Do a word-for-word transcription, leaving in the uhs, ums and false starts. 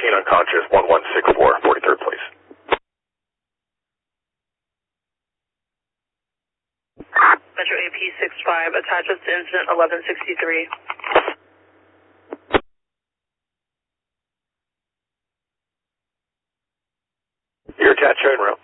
thirteen unconscious, one one six four, forty-third, please. Metro A P six five attaches to incident eleven sixty-three. You're attached, showing route.